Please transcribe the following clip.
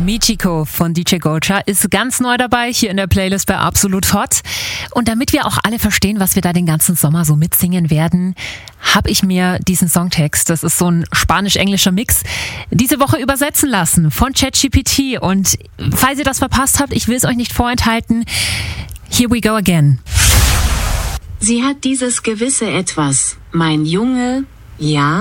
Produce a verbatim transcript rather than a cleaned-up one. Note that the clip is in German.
Michiko von D J Golcha ist ganz neu dabei hier in der Playlist bei Absolut Hot. Und damit wir auch alle verstehen, was wir da den ganzen Sommer so mitsingen werden, habe ich mir diesen Songtext, das ist so ein spanisch-englischer Mix, diese Woche übersetzen lassen von ChatGPT. Und falls ihr das verpasst habt, ich will es euch nicht vorenthalten. Here we go again. Sie hat dieses gewisse Etwas, mein Junge, ja?